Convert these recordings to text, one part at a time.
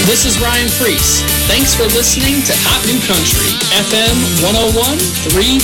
This is Ryan Freese. Thanks for listening to Hot New Country, FM 101.3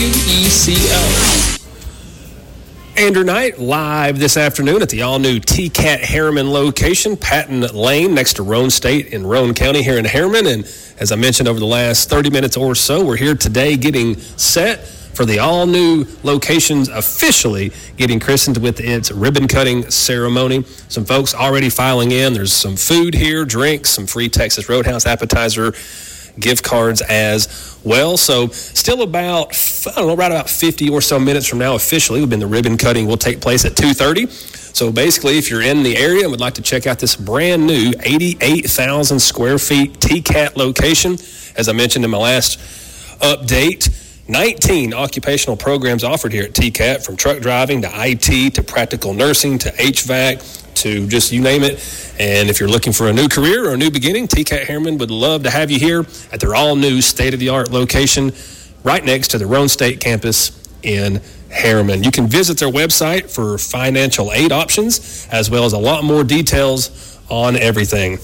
WECO. Andrew Knight live this afternoon at the all-new TCAT Harriman location, Patton Lane, next to Roane State in Roane County here in Harriman. And as I mentioned, over the last 30 minutes or so, we're here today getting set for the all-new locations officially getting christened with its ribbon-cutting ceremony. Some folks already filing in. There's some food here, drinks, some free Texas Roadhouse appetizer gift cards as well. So still about, right about 50 or so minutes from now officially, the ribbon cutting will take place at 2:30. So basically, if you're in the area and would like to check out this brand new 88,000 square feet TCAT location, as I mentioned in my last update, 19 occupational programs offered here at TCAT, from truck driving to IT to practical nursing to HVAC to just you name it. And if you're looking for a new career or a new beginning, TCAT Harriman would love to have you here at their all-new state-of-the-art location right next to the Roane State campus in Harriman. You can visit their website for financial aid options as well as a lot more details on everything.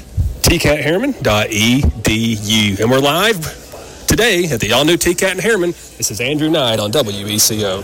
TCATHarriman.edu. And we're live today at the all-new TCAT in Harriman. This is Andrew Knight on WECO.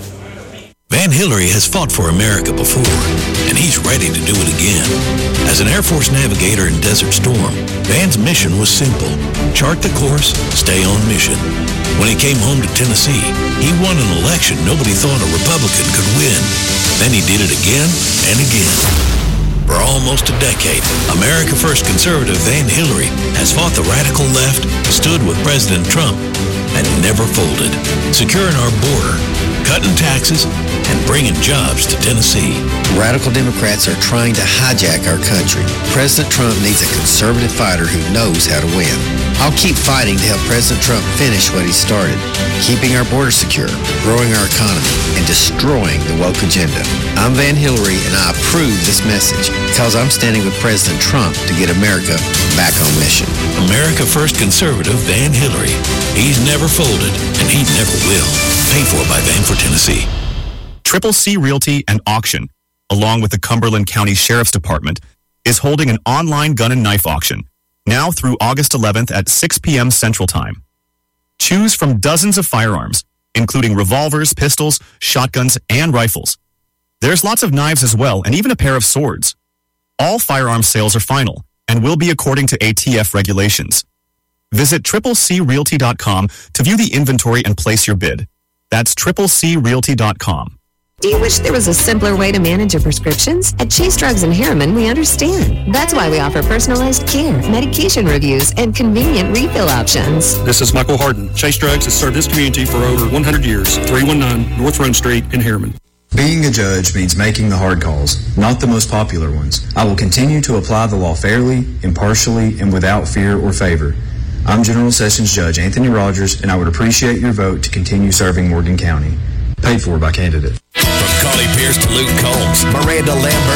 Van Hillary has fought for America before, and he's ready to do it again. As an Air Force navigator in Desert Storm, Van's mission was simple: chart the course, stay on mission. When he came home to Tennessee, he won an election nobody thought a Republican could win. Then he did it again and again. For almost a decade, America First conservative Van Hillary has fought the radical left, stood with President Trump, and never folded, securing our border, cutting taxes, and bringing jobs to Tennessee. Radical Democrats are trying to hijack our country. President Trump needs a conservative fighter who knows how to win. I'll keep fighting to help President Trump finish what he started, keeping our border secure, growing our economy, and destroying the woke agenda. I'm Van Hillary, and I approve this message because I'm standing with President Trump to get America back on mission. America First conservative Van Hillary. He's never folded, and he never will. Paid for by Van for Tennessee. Triple C Realty and Auction, along with the Cumberland County Sheriff's Department, is holding an online gun and knife auction, now through August 11th at 6 p.m. Central Time. Choose from dozens of firearms, including revolvers, pistols, shotguns, and rifles. There's lots of knives as well, and even a pair of swords. All firearm sales are final and will be according to ATF regulations. Visit triplecrealty.com to view the inventory and place your bid. That's triplecrealty.com. Do you wish there was a simpler way to manage your prescriptions? At Chase Drugs in Harriman, we understand. That's why we offer personalized care, medication reviews, and convenient refill options. This is Michael Harden. Chase Drugs has served this community for over 100 years. 319 North Roane Street in Harriman. Being a judge means making the hard calls, not the most popular ones. I will continue to apply the law fairly, impartially, and without fear or favor. I'm General Sessions Judge Anthony Rogers, and I would appreciate your vote to continue serving Morgan County. Paid for by candidate. From Connie Pierce to Luke Combs, Miranda Lambert